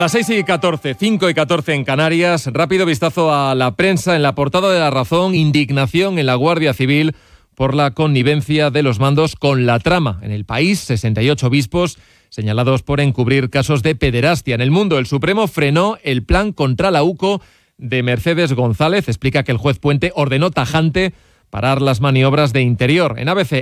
Las 6:14, 5:14 en Canarias. Rápido vistazo a la prensa. En la portada de La Razón, indignación en la Guardia Civil por la connivencia de los mandos con la trama. En El País, 68 obispos señalados por encubrir casos de pederastia. En El Mundo, el Supremo frenó el plan contra la UCO de Mercedes González. Explica que el juez Puente ordenó tajante parar las maniobras de Interior. En ABC,